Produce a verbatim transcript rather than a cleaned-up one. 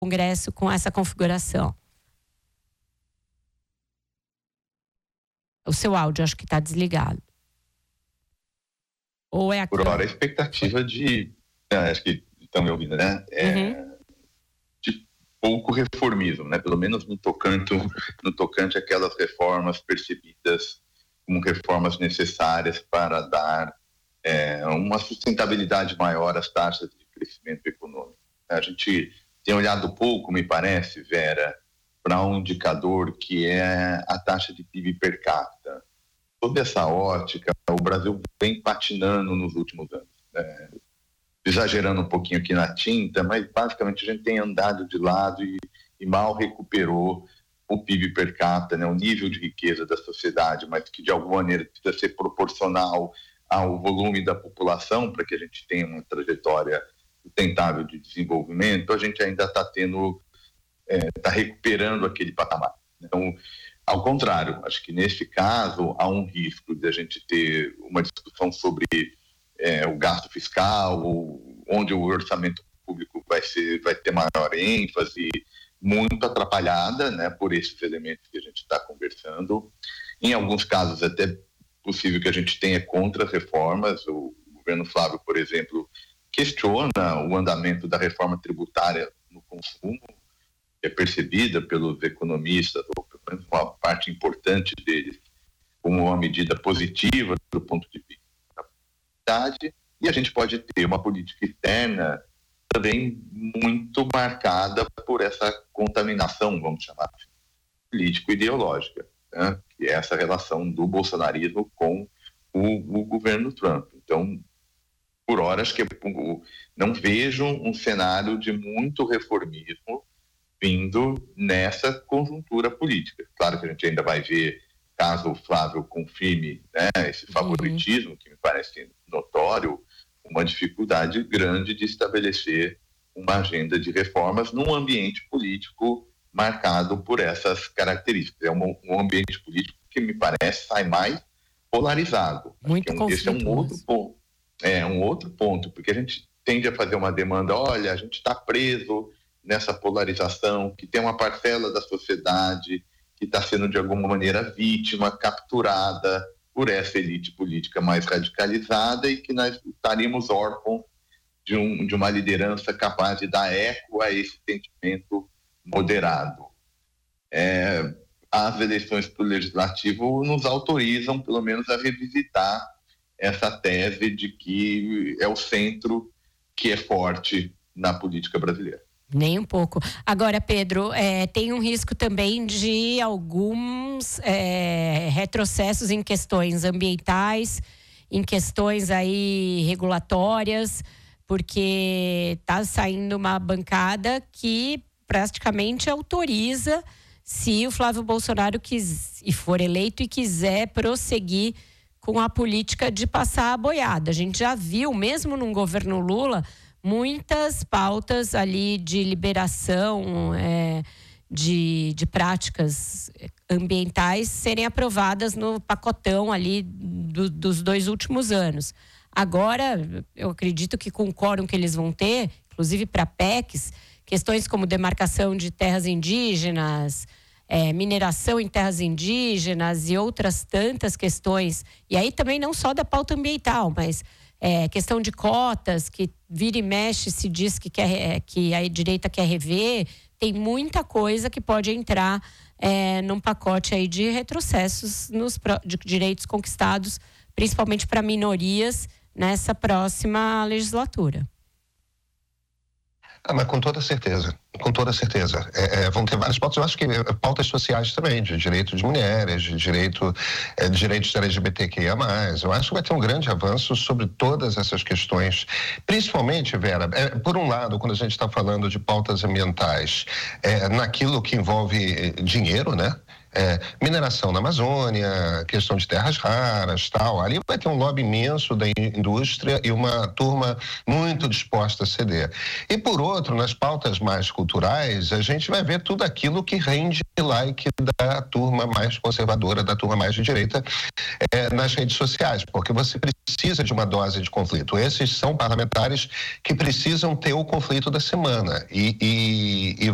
Congresso com essa configuração. O seu áudio acho que está desligado. Ou é a Por hora, a expectativa de... É, acho que estão me ouvindo, né? É, uhum. De pouco reformismo, né? Pelo menos no tocante, no tocante àquelas reformas percebidas como reformas necessárias para dar é, uma sustentabilidade maior às taxas de crescimento econômico. A gente tem olhado pouco, me parece, Vera, para um indicador que é a taxa de P I B per capita. Sob essa ótica, o Brasil vem patinando nos últimos anos. Né? Exagerando um pouquinho aqui na tinta, mas basicamente a gente tem andado de lado e, e mal recuperou o P I B per capita, né? O nível de riqueza da sociedade, mas que de alguma maneira precisa ser proporcional ao volume da população para que a gente tenha uma trajetória sustentável de desenvolvimento. A gente ainda está tendo, está é, recuperando aquele patamar. Então, ao contrário, acho que nesse caso há um risco de a gente ter uma discussão sobre é, o gasto fiscal, onde o orçamento público vai, ser, vai ter maior ênfase, muito atrapalhada, né, por esses elementos que a gente está conversando. Em alguns casos, é até possível que a gente tenha contra-reformas. O governo Flávio, por exemplo, questiona o andamento da reforma tributária no consumo, que é percebida pelos economistas, ou pelo menos uma parte importante deles, como uma medida positiva do ponto de vista da publicidade, e a gente pode ter uma política externa também muito marcada por essa contaminação, vamos chamar assim, político-ideológica, né? Que é essa relação do bolsonarismo com o, o governo Trump. Então, por hora, acho que eu não vejo um cenário de muito reformismo vindo nessa conjuntura política. Claro que a gente ainda vai ver, caso o Flávio confirme, né, esse favoritismo, uhum. que me parece notório, uma dificuldade grande de estabelecer uma agenda de reformas num ambiente político marcado por essas características. É um, um ambiente político que me parece sai mais polarizado. Muito Acho que esse é um outro ponto. É um outro ponto, porque a gente tende a fazer uma demanda, olha, a gente está preso nessa polarização, que tem uma parcela da sociedade que está sendo de alguma maneira vítima, capturada por essa elite política mais radicalizada e que nós estaríamos órfãos de, um, de uma liderança capaz de dar eco a esse sentimento moderado. É, as eleições para o Legislativo nos autorizam, pelo menos, a revisitar essa tese de que é o centro que é forte na política brasileira. Nem um pouco. Agora, Pedro, é, tem um risco também de alguns é, retrocessos em questões ambientais, em questões aí regulatórias, porque está saindo uma bancada que praticamente autoriza, se o Flávio Bolsonaro quis, e for eleito e quiser prosseguir com a política de passar a boiada. A gente já viu, mesmo num governo Lula, muitas pautas ali de liberação é, de, de práticas ambientais serem aprovadas no pacotão ali do, dos dois últimos anos. Agora, eu acredito que com o quórum que eles vão ter, inclusive para P E Cs, questões como demarcação de terras indígenas, é, mineração em terras indígenas e outras tantas questões, e aí também não só da pauta ambiental, mas É, questão de cotas, que vira e mexe, se diz que, quer, que a direita quer rever, tem muita coisa que pode entrar é, num pacote aí de retrocessos nos de direitos conquistados, principalmente para minorias, nessa próxima legislatura. Ah, mas com toda certeza, com toda certeza. É, é, vão ter várias pautas, eu acho que pautas sociais também, de direito de mulheres, de direito, é, de direitos L G B T Q I A mais. Eu acho que vai ter um grande avanço sobre todas essas questões, principalmente, Vera, é, por um lado, quando a gente está falando de pautas ambientais, é, naquilo que envolve dinheiro, né? É, mineração na Amazônia, questão de terras raras, tal. Ali vai ter um lobby imenso da indústria e uma turma muito disposta a ceder. E por outro, nas pautas mais culturais, a gente vai ver tudo aquilo que rende like da turma mais conservadora, da turma mais de direita, é, nas redes sociais, porque você precisa de uma dose de conflito. Esses são parlamentares que precisam ter o conflito da semana e, e, e